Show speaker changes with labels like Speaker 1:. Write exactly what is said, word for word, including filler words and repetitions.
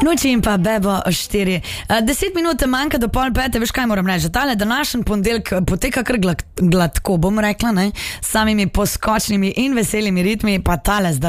Speaker 1: Nuči in pa bebo štiri. Uh, deset minut manjka do pol pete, veš kaj moram reči, tale današnji ponedeljek poteka kar glad, gladko, bom rekla, ne, s samimi poskočnimi in veselimi ritmi, pa tale zdaj